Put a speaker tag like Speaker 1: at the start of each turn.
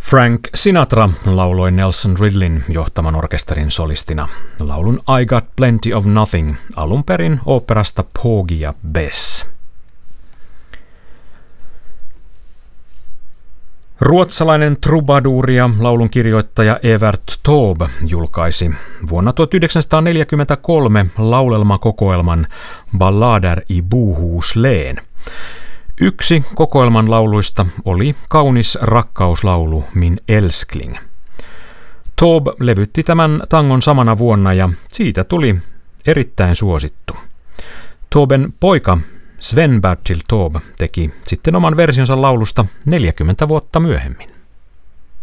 Speaker 1: Frank Sinatra lauloi Nelson Riddlin johtaman orkesterin solistina laulun I Got Plenty of Nothing alun perin oopperasta Porgy ja Bess. Ruotsalainen trubaduuri ja laulun kirjoittaja Evert Taube julkaisi vuonna 1943 laulelmakokoelman Ballader i Bohuslän. Yksi kokoelman lauluista oli kaunis rakkauslaulu Min älskling. Taube levytti tämän tangon samana vuonna ja siitä tuli erittäin suosittu. Tauben poika Sven-Bertil Taube teki sitten oman versionsa laulusta 40 vuotta myöhemmin.